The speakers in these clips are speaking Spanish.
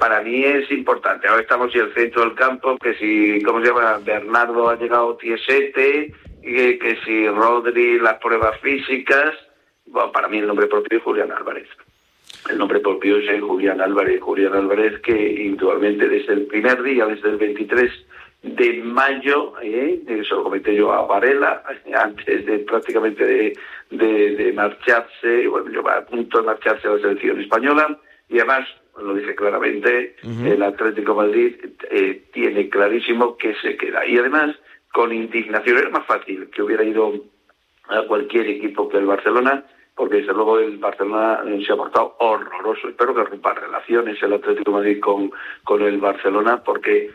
para mí es importante. Ahora estamos en el centro del campo, que si, ¿cómo se llama? Bernardo ha llegado Tiesete, y que si Rodri, las pruebas físicas. Bueno, para mí el nombre propio es Julián Álvarez. El nombre propio es Julián Álvarez. Julián Álvarez, que individualmente desde el primer día, desde el 23 de mayo, eso lo comenté yo a Varela, antes de prácticamente de marcharse, bueno, yo a punto de marcharse a la selección española, y además, lo dije claramente, el Atlético de Madrid tiene clarísimo que se queda. Y además, con indignación, era más fácil que hubiera ido a cualquier equipo que el Barcelona, porque desde luego el Barcelona se ha portado horroroso. Espero que rompa relaciones el Atlético de Madrid con el Barcelona, porque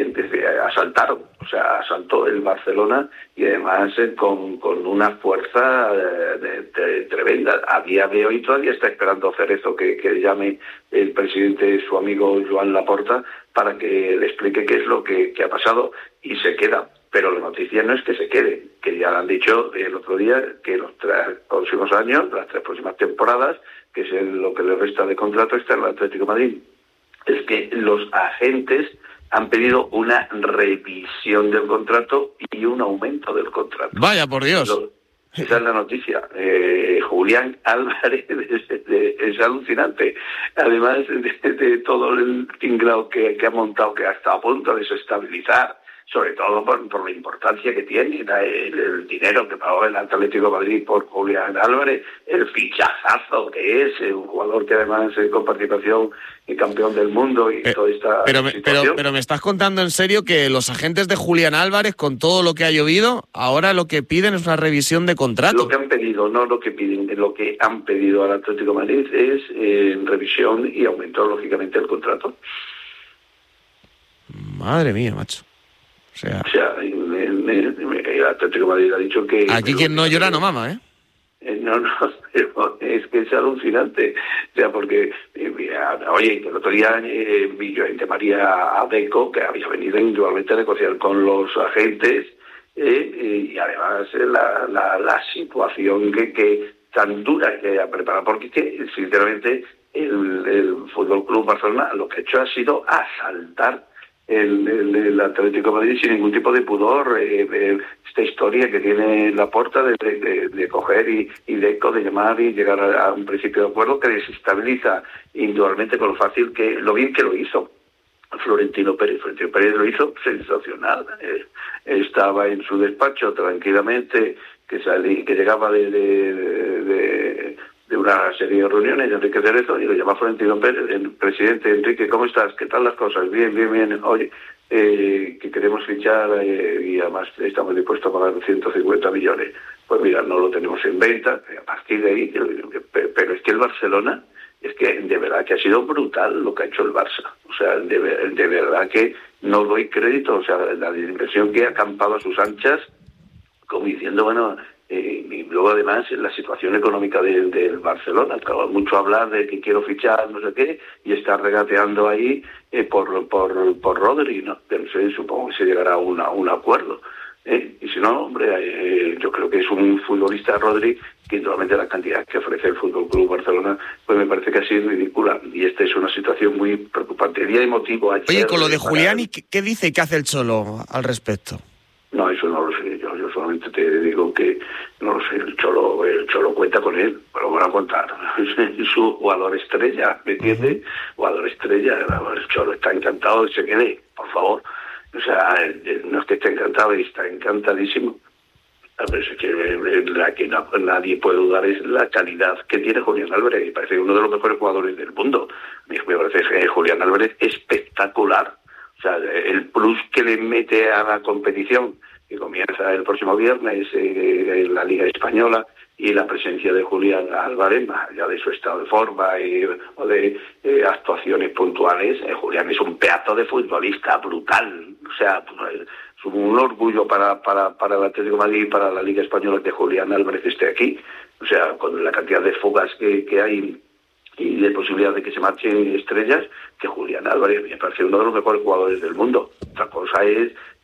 asaltó el Barcelona, y además con una fuerza tremenda. A día de hoy todavía está esperando Cerezo que llame el presidente, su amigo Joan Laporta, para que le explique qué es lo que ha pasado, y se queda. Pero la noticia no es que se quede, que ya lo han dicho el otro día, que los 3 próximos años, las 3 próximas temporadas, que es lo que le resta de contrato, está en el Atlético de Madrid. Es que los agentes han pedido una revisión del contrato y un aumento del contrato. Vaya, por Dios. Esa es la noticia. Julián Álvarez es alucinante. Además de todo el tinglao que ha montado, que ha estado a punto de desestabilizar, sobre todo por la importancia que tiene, el dinero que pagó el Atlético de Madrid por Julián Álvarez, el fichajazo que es, un jugador que además con participación y campeón del mundo y toda esta situación. Pero me estás contando en serio que los agentes de Julián Álvarez, con todo lo que ha llovido, ahora lo que piden es una revisión de contrato. Lo que han pedido, no lo que piden, lo que han pedido al Atlético de Madrid es revisión y aumento, lógicamente, el contrato. Madre mía, macho. O sea, el Atlético de Madrid ha dicho que... Aquí quien no llora no mama, ¿eh? No, pero es que es alucinante. O sea, porque, oye, el otro día vi yo a María Adeco, que había venido individualmente a negociar con los agentes, y además la situación que tan dura que ha preparado, porque es que, sinceramente, el Fútbol Club Barcelona lo que ha hecho ha sido asaltar el Atlético de Madrid sin ningún tipo de pudor. Esta historia que tiene Laporta de coger y de llamar y llegar a un principio de acuerdo que desestabiliza indudablemente con lo bien que lo hizo Florentino Pérez. Florentino Pérez lo hizo sensacional. Estaba en su despacho tranquilamente, que llegaba de una serie de reuniones de Enrique Cerezo, y lo llama Florentino Pérez: el presidente Enrique, ¿cómo estás? ¿Qué tal las cosas? Bien. Oye, que queremos fichar y además estamos dispuestos a pagar 150 millones. Pues mira, no lo tenemos en venta. A partir de ahí, pero es que el Barcelona, es que de verdad que ha sido brutal lo que ha hecho el Barça. O sea, de verdad que no doy crédito. O sea, la inversión que ha acampado a sus anchas, como diciendo, bueno... y luego además la situación económica del Barcelona, claro, mucho hablar de que quiero fichar no sé qué, y está regateando ahí por Rodri, ¿no? Pero supongo que se llegará a un acuerdo, y si no, hombre, yo creo que es un futbolista, Rodri, que indudablemente la cantidad que ofrece el Fútbol Club Barcelona, pues me parece que ha sido ridícula, y esta es una situación muy preocupante. Día emotivo ayer. Oye, con lo de Julián, ¿y qué dice y qué hace el Cholo al respecto? No, eso no lo sé. Yo solamente te digo que no lo sé. El Cholo cuenta con él, pero van a contar. Es su jugador estrella, ¿me entiendes? Jugador estrella. El Cholo está encantado de que se quede, por favor. O sea, no es que esté encantado, está encantadísimo. Pero es que la que nadie puede dudar es la calidad que tiene Julián Álvarez. Me parece uno de los mejores jugadores del mundo. Me parece Julián Álvarez espectacular. O sea, el plus que le mete a la competición, que comienza el próximo viernes en la Liga Española, y la presencia de Julián Álvarez, más allá de su estado de forma o de actuaciones puntuales, Julián es un pedazo de futbolista brutal. O sea, es un orgullo para el Atlético de Madrid y para la Liga Española que Julián Álvarez esté aquí. O sea, con la cantidad de fugas que hay y de posibilidad de que se marchen estrellas, que Julián Álvarez me parece uno de los mejores jugadores del mundo. Otra cosa es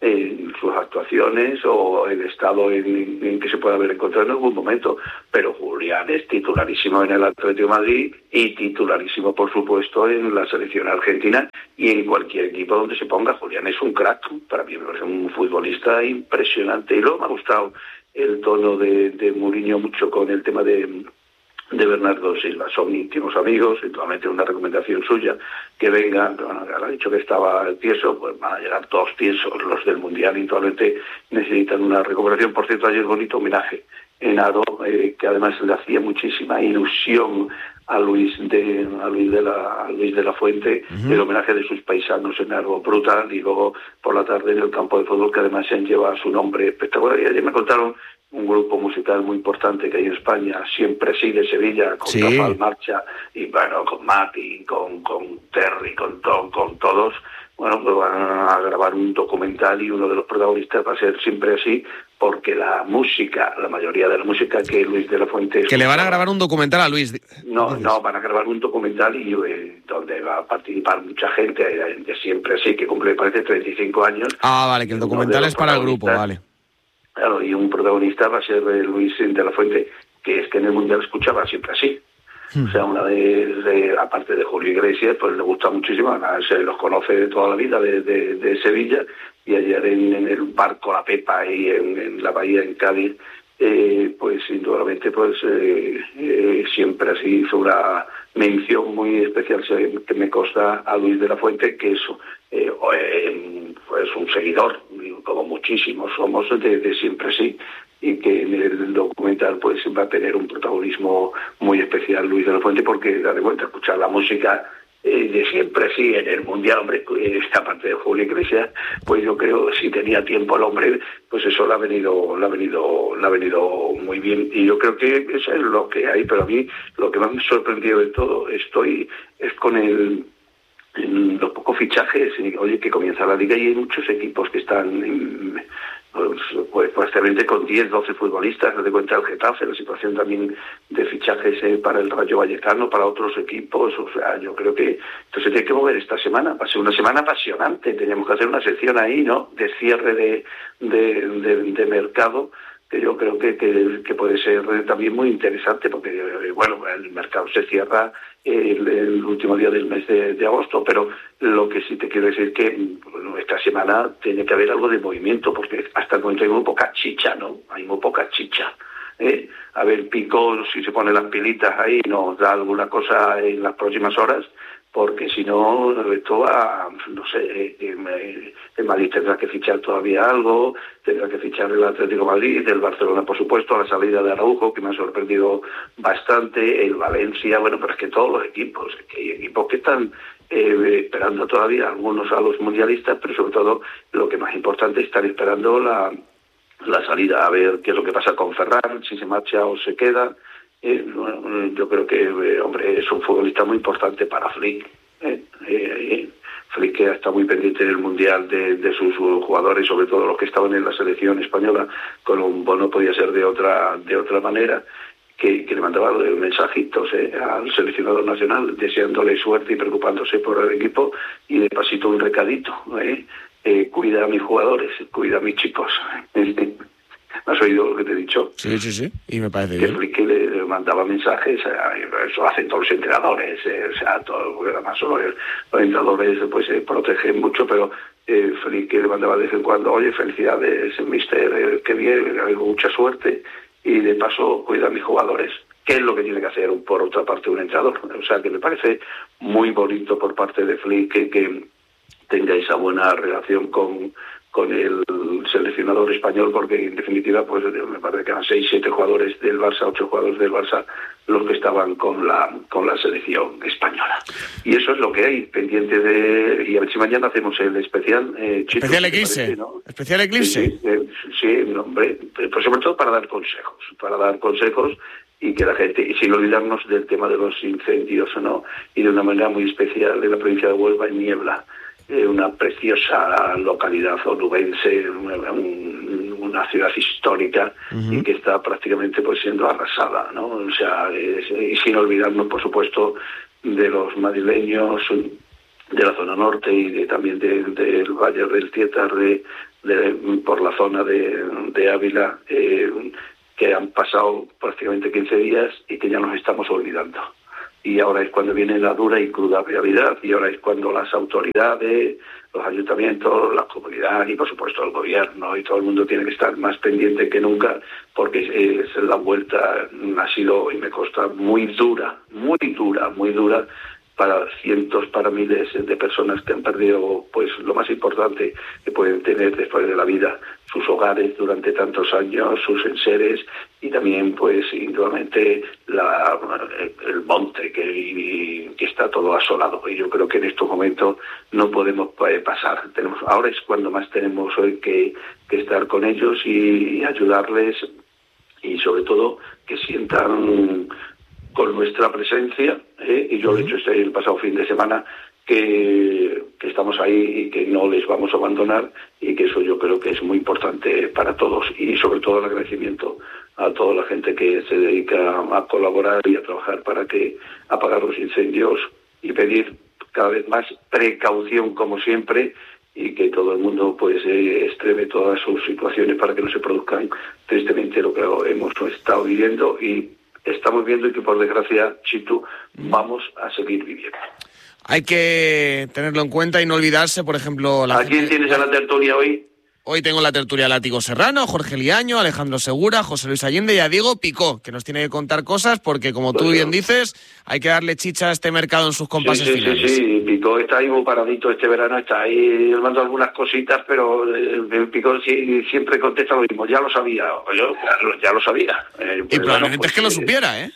en sus actuaciones o el estado en que se puede haber encontrado en algún momento, pero Julián es titularísimo en el Atlético de Madrid y titularísimo, por supuesto, en la selección argentina y en cualquier equipo donde se ponga. Julián es un crack, para mí me parece un futbolista impresionante, y luego me ha gustado el tono de Mourinho mucho con el tema de Bernardo Silva. Son íntimos amigos, actualmente una recomendación suya, que vengan. Bueno, ha dicho que estaba tieso, pues van a llegar todos tiesos los del Mundial, y actualmente necesitan una recuperación. Por cierto, ayer bonito homenaje en Aro, que además le hacía muchísima ilusión a Luis de la Fuente, el homenaje de sus paisanos en Aro, brutal, y luego por la tarde en el campo de fútbol, que además se han llevado su nombre espectacular. Y ayer me contaron un grupo musical muy importante que hay en España, Siempre Sí, de Sevilla, con Rafael Marcha, y bueno, con Mati, con Terry, con todos. Bueno, pues van a grabar un documental y uno de los protagonistas va a ser Siempre Así, porque la mayoría de la música que Luis de la Fuente... Que le van a grabar un documental a Luis. No, van a grabar un documental y donde va a participar mucha gente de Siempre Así, que cumple, parece, 35 años. Ah, vale, que el documental es para el grupo, vale. Claro, y un protagonista va a ser Luis de la Fuente, que es que en el Mundial escuchaba Siempre Así. O sea, una aparte de Julio Iglesias, pues le gusta muchísimo, se los conoce de toda la vida de Sevilla, y ayer en el barco La Pepa y en la bahía en Cádiz, pues indudablemente pues Siempre Así hizo una mención muy especial, que me consta, a Luis de la Fuente, que es pues un seguidor, como muchísimos somos, de Siempre Así, y que en el documental pues va a tener un protagonismo muy especial Luis de la Fuente, porque da de cuenta escuchar la música de Siempre Sí en el Mundial, hombre, aparte de Julio Iglesias, pues yo creo, si tenía tiempo el hombre, pues eso le ha venido muy bien, y yo creo que eso es lo que hay. Pero a mí lo que más me ha sorprendido de todo es con los pocos fichajes. Oye, que comienza la liga y hay muchos equipos que están pues prácticamente con 10, 12 futbolistas. No te cuenta el Getafe, la situación también de fichajes para el Rayo Vallecano, para otros equipos. O sea, yo creo que esto se tiene que mover esta semana. Va a ser una semana apasionante. Teníamos que hacer una sección ahí, ¿no?, de cierre de mercado, que yo creo que puede ser también muy interesante, porque bueno, el mercado se cierra el último día del mes de agosto, pero lo que sí te quiero decir que bueno, esta semana tiene que haber algo de movimiento, porque hasta el momento hay muy poca chicha, ¿no? Hay muy poca chicha. A ver, Pico, si se pone las pilitas ahí, nos da alguna cosa en las próximas horas, porque si no, esto va, no sé, el Madrid tendrá que fichar todavía algo, tendrá que fichar el Atlético de Madrid, el Barcelona, por supuesto, la salida de Araujo, que me ha sorprendido bastante, el Valencia, bueno, pero es que todos los equipos, que hay equipos que están esperando todavía, algunos a los mundialistas, pero sobre todo, lo que más importante, están esperando la salida, a ver qué es lo que pasa con Ferran, si se marcha o se queda. Yo creo que, hombre, es un futbolista muy importante para Flick. Flick, que está muy pendiente en el Mundial de sus jugadores, sobre todo los que estaban en la selección española, con un bono podía ser de otra manera, que le mandaba mensajitos al seleccionador nacional, deseándole suerte y preocupándose por el equipo, y de pasito un recadito, cuida a mis jugadores, cuida a mis chicos. ¿Has oído lo que te he dicho? Sí, y me parece que bien. Flick le mandaba mensajes, eso hacen todos los entrenadores, o sea, todo, porque además los entrenadores pues se protegen mucho, pero Flick le mandaba de vez en cuando, oye, felicidades, mister, qué bien, mucha suerte, y de paso cuida a mis jugadores. ¿Qué es lo que tiene que hacer, por otra parte, un entrenador? O sea, que me parece muy bonito por parte de Flick que tenga esa buena relación con el seleccionador español, porque en definitiva pues me parece que eran 6, 7 jugadores del Barça, 8 jugadores del Barça los que estaban con la selección española. Y eso es lo que hay pendiente y a ver si mañana hacemos el especial Chito, especial Eclipse, ¿no? Especial Eclipse. Sí, hombre, pues sobre todo para dar consejos y que la gente, y sin olvidarnos del tema de los incendios, ¿no? Y de una manera muy especial en la provincia de Huelva, en Niebla, una preciosa localidad onubense, una ciudad histórica, y que está prácticamente pues siendo arrasada, ¿no? O sea, y sin olvidarnos, por supuesto, de los madrileños la zona norte y también del Valle del Tietar, por la zona de Ávila, que han pasado prácticamente 15 días y que ya nos estamos olvidando. Y ahora es cuando viene la dura y cruda realidad, y ahora es cuando las autoridades, los ayuntamientos, las comunidades y por supuesto el gobierno y todo el mundo tiene que estar más pendiente que nunca, porque la vuelta ha sido, y me consta, muy dura para cientos, para miles de personas que han perdido pues lo más importante que pueden tener después de la vida, sus hogares durante tantos años, sus enseres, y también pues indudablemente el monte que está todo asolado. Y yo creo que en estos momentos no podemos pasar. Ahora es cuando más tenemos que estar con ellos y ayudarles, y sobre todo que sientan con nuestra presencia, y yo lo he hecho el pasado fin de semana, que estamos ahí y que no les vamos a abandonar, y que eso yo creo que es muy importante para todos, y sobre todo el agradecimiento a toda la gente que se dedica a colaborar y a trabajar para apagar los incendios, y pedir cada vez más precaución como siempre, y que todo el mundo pues extreme todas sus situaciones para que no se produzcan tristemente lo que hemos estado viviendo y estamos viendo, y que por desgracia, Chitu, vamos a seguir viviendo. Hay que tenerlo en cuenta y no olvidarse, por ejemplo... ¿A quién tienes a la tertulia hoy? Hoy tengo la tertulia Látigo Serrano, Jorge Liaño, Alejandro Segura, José Luis Allende y a Diego Picó, que nos tiene que contar cosas porque, como tú bien dices, hay que darle chicha a este mercado en sus compases finales. Sí, Picó está ahí muy paradito este verano, está ahí mando algunas cositas, pero Picó siempre contesta lo mismo, ya lo sabía, yo ya lo sabía. Y probablemente es que lo supiera, ¿eh?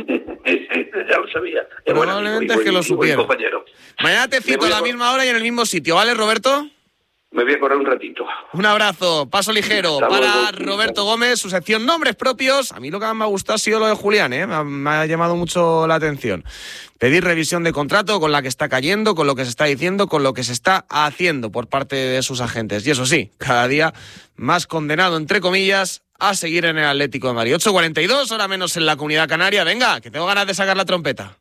Ya lo sabía. Probablemente es que lo supiera. Mañana te cito a la misma hora y en el mismo sitio, ¿vale, Roberto? Me voy a correr un ratito. Un abrazo, paso ligero para Roberto Gómez, su sección Nombres Propios. A mí lo que más me ha gustado ha sido lo de Julián, me ha llamado mucho la atención. Pedir revisión de contrato con la que está cayendo, con lo que se está diciendo, con lo que se está haciendo por parte de sus agentes. Y eso sí, cada día más condenado, entre comillas, a seguir en el Atlético de Madrid. 8:42, hora menos en la Comunidad Canaria. Venga, que tengo ganas de sacar la trompeta.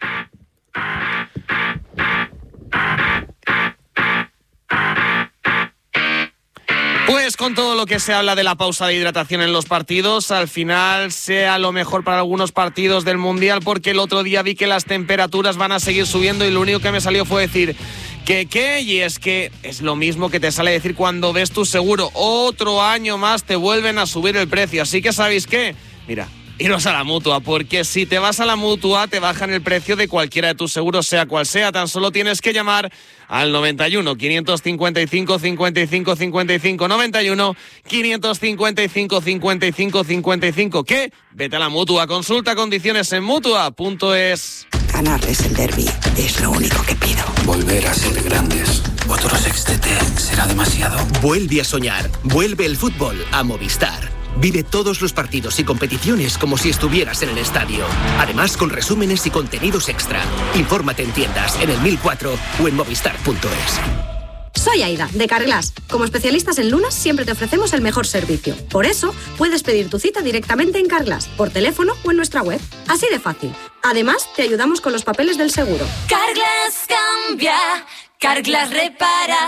Pues con todo lo que se habla de la pausa de hidratación en los partidos, al final sea lo mejor para algunos partidos del Mundial, porque el otro día vi que las temperaturas van a seguir subiendo y lo único que me salió fue decir ¿qué? Y es que es lo mismo que te sale decir cuando ves tu seguro. Otro año más te vuelven a subir el precio, así que ¿sabéis qué? Mira, iros a la Mutua, porque si te vas a la Mutua te bajan el precio de cualquiera de tus seguros, sea cual sea. Tan solo tienes que llamar al 91 555 55 55 91 555 55 55. ¿Qué? Vete a la Mutua, consulta condiciones en Mutua.es. Ganarles el derbi es lo único que pido. Volver a ser grandes. Otro sextete será demasiado. Vuelve a soñar. Vuelve el fútbol a Movistar. Vive todos los partidos y competiciones como si estuvieras en el estadio. Además, con resúmenes y contenidos extra. Infórmate en tiendas, en el 1004 o en movistar.es. Soy Aida, de Carglass. Como especialistas en lunas, siempre te ofrecemos el mejor servicio. Por eso, puedes pedir tu cita directamente en Carglass, por teléfono o en nuestra web. Así de fácil. Además, te ayudamos con los papeles del seguro. Carglass cambia, Carglass repara.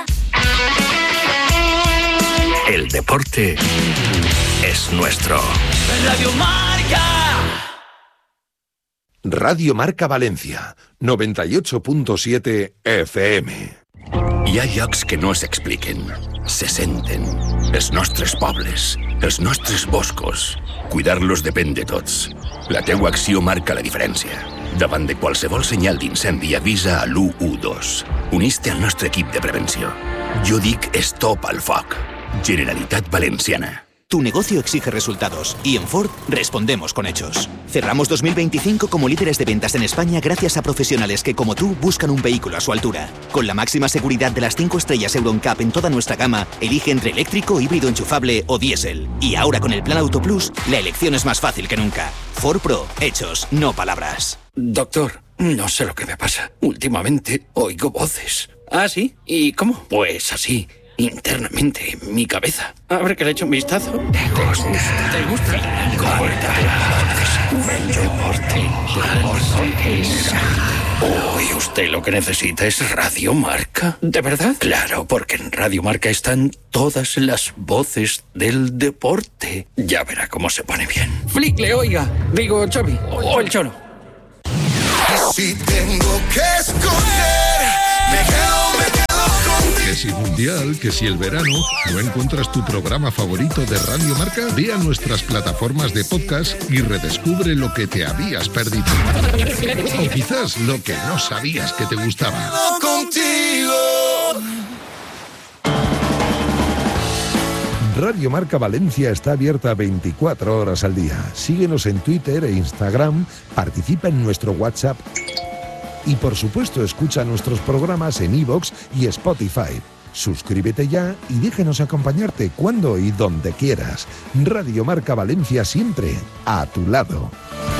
El deporte es nuestro. Radio Marca. Radio Marca Valencia, 98.7 FM. Hi ha llocs que no s'expliquen, se senten. Els nostres pobles, els nostres boscos. Cuidar-los depèn de tots. La teua acció marca la diferència. Davant de qualsevol senyal d'incendi, avisa a l'112. Unís-te al nostre equip de prevenció. Jo dic stop al foc. Generalitat Valenciana. Tu negocio exige resultados y en Ford respondemos con hechos. Cerramos 2025 como líderes de ventas en España gracias a profesionales que, como tú, buscan un vehículo a su altura. Con la máxima seguridad de las 5 estrellas Euro NCAP en toda nuestra gama, elige entre eléctrico, híbrido enchufable o diésel. Y ahora con el Plan Auto Plus, la elección es más fácil que nunca. Ford Pro, hechos, no palabras. Doctor, no sé lo que me pasa. Últimamente oigo voces. ¿Ah, sí? ¿Y cómo? Pues así. Internamente, en mi cabeza. A ver que le echo un vistazo. ¿Te gusta? Corta. Uy, usted lo que necesita es Radio Marca. ¿De verdad? Claro, porque en Radio Marca están todas las voces del deporte. Ya verá cómo se pone bien. Flickle, oiga. Digo, Xavi. O el Cholo. Si tengo que escoger, me quedo contigo. Que si Mundial, que si el verano, ¿no encuentras tu programa favorito de Radio Marca? Ve a nuestras plataformas de podcast y redescubre lo que te habías perdido. O quizás lo que no sabías que te gustaba. Contigo. Radio Marca Valencia está abierta 24 horas al día. Síguenos en Twitter e Instagram, participa en nuestro WhatsApp y por supuesto escucha nuestros programas en iVoox y Spotify. Suscríbete ya y déjenos acompañarte cuando y donde quieras. Radio Marca Valencia siempre a tu lado.